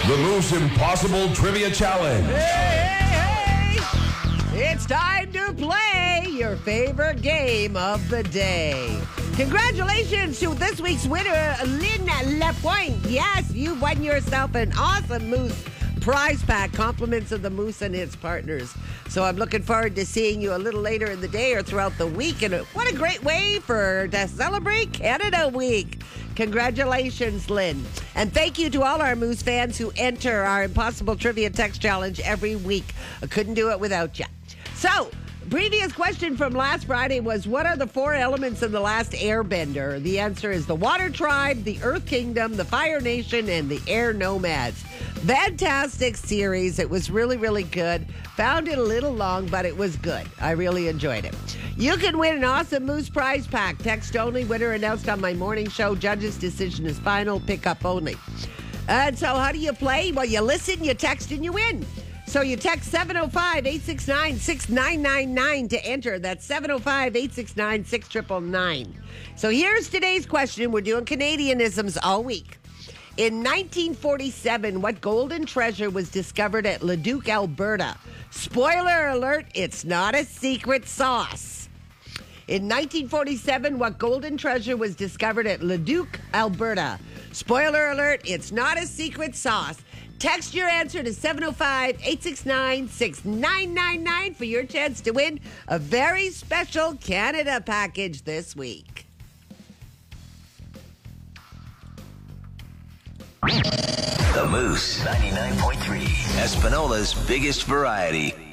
The Moose Impossible Trivia Challenge. Hey, hey, hey! It's time to play your favorite game of the day. Congratulations to this week's winner, Lynn Lapointe. Yes, you won yourself an awesome Moose prize pack. Compliments of the Moose and its partners. So I'm looking forward to seeing you a little later in the day or throughout the week. And what a great way to celebrate Canada Week. Congratulations, Lynn. And thank you to all our Moose fans who enter our Impossible Trivia Text Challenge every week. I couldn't do it without you. So, previous question from last Friday was, what are the 4 elements in The Last Airbender? The answer is the Water Tribe, the Earth Kingdom, the Fire Nation, and the Air Nomads. Fantastic series. It was really, really good. Found it a little long, but it was good. I really enjoyed it. You can win an awesome Moose prize pack. Text only. Winner announced on my morning show. Judge's decision is final. Pick up only. And so how do you play? Well, you listen, you text, and you win. So you text 705-869-6999 to enter. That's 705-869-6999. So here's today's question. We're doing Canadianisms all week. In 1947, what golden treasure was discovered at Leduc, Alberta? Spoiler alert, it's not a secret sauce. In 1947, what golden treasure was discovered at Leduc, Alberta? Spoiler alert, it's not a secret sauce. Text your answer to 705-869-6999 for your chance to win a very special Canada package this week. The Moose 99.3, Espanola's biggest variety.